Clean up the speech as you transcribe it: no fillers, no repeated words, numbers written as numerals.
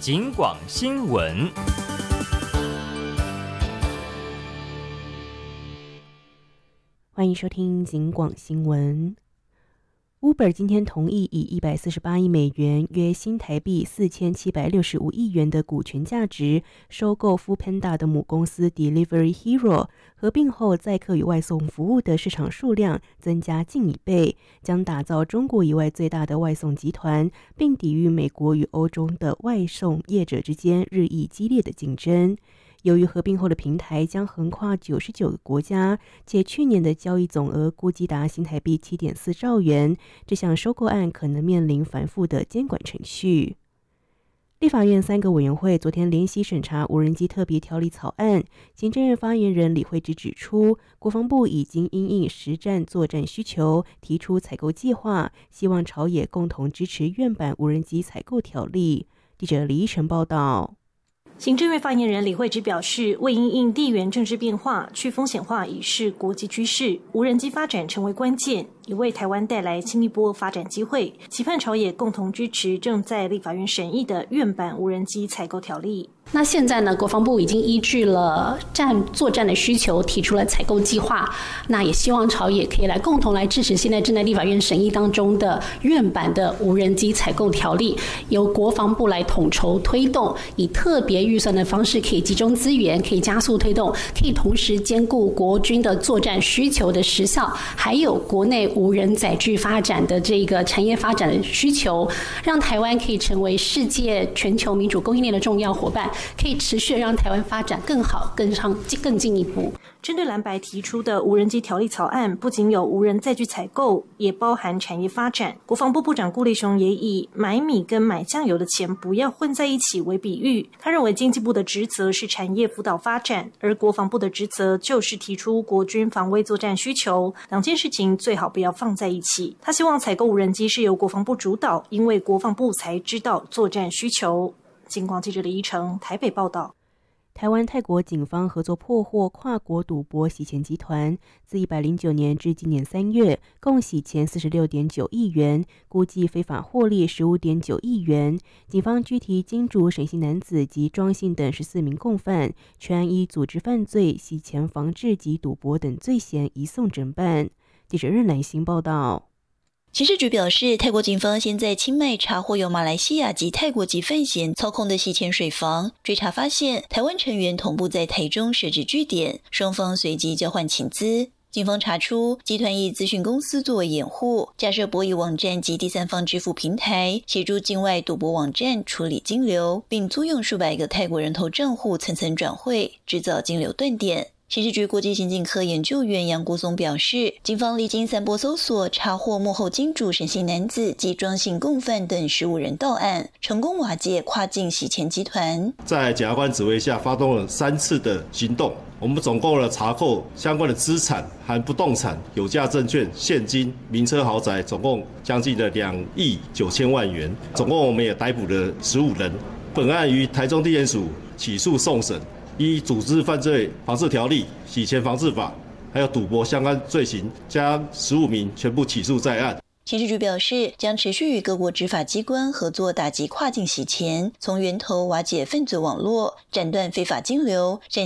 警广新闻。 欢迎收听警广新闻。Uber 今天同意以148亿美元，约新台币4765亿元的股权价值收购 Foodpanda 的母公司 Delivery Hero， 合并后载客与外送服务的市场数量增加近1倍，将打造中国以外最大的外送集团，并抵御美国与欧洲的外送业者之间日益激烈的竞争。由于合并后的平台将横跨99个国家，且去年的交易总额估计达新台币7.4兆元，这项收购案可能面临繁复的监管程序。立法院3个委员会昨天联席审查无人机特别条例草案，行政院发言人李慧芝指出，国防部已经因应实战作战需求，提出采购计划，希望朝野共同支持院版无人机采购条例。记者李依晨报道。 行政院发言人李慧芝表示，为因应地缘政治变化，去风险化已是国际趋势，无人机发展成为关键，也为台湾带来新一波发展机会，期盼朝野共同支持正在立法院审议的院版无人机采购条例。 那现在呢，国防部已经依据了作战的需求提出了采购计划，那也希望朝野可以共同来支持现在正在立法院审议当中的院版的无人机采购条例，由国防部来统筹推动，以特别预算的方式可以集中资源，可以加速推动，可以同时兼顾国军的作战需求的时效，还有国内无人载具发展的这个产业发展的需求，让台湾可以成为世界全球民主供应链的重要伙伴，可以持续的让台湾发展更好、更进一步。 针对蓝白提出的无人机条例草案，不仅有无人载具采购，也包含产业发展。国防部部长顾立雄也以买米跟买酱油的钱不要混在一起为比喻。他认为经济部的职责是产业辅导发展，而国防部的职责就是提出国军防卫作战需求，两件事情最好不要放在一起。他希望采购无人机是由国防部主导，因为国防部才知道作战需求。警广记者李依成台北报道。 台湾泰国警方合作破获跨国赌博洗钱集团，自109年至今年3月，共洗钱46.9亿元，估计非法获利15.9亿元。警方拘提金主沈姓男子及庄姓等14名共犯，全案依组织犯罪、洗钱防治及赌博等罪嫌移送侦办。记者任兰心报道。 刑事局表示，泰国警方先在清迈查获由马来西亚及泰国籍犯嫌操控的洗钱水房，追查发现台湾成员同步在台中设置据点，双方随即交换请资。警方查出集团以资讯公司作为掩护，架设博弈网站及第三方支付平台，协助境外赌博网站处理金流，并租用数百个泰国人头账户层层转汇，制造金流断点。刑事局国际刑警科研究员杨国松表示，警方历经3波搜索，查获幕后金主沈姓男子及庄姓共犯等15人到案，成功瓦解跨境洗钱集团。 在检察官指挥下，发动了3次的行动，我们总共查扣相关的资产，含不动产、有价证券、现金、名车豪宅，总共将近的2亿9千万元。总共我们也逮捕了15人。本案于台中地检署起诉送审。依组织犯罪防治条例、洗钱防治法，还有赌博相关罪行，将15名全部起诉在案。 刑事局表示，将持续与各国执法机关合作打击跨境洗钱，从源头瓦解犯罪网络，斩断非法金流，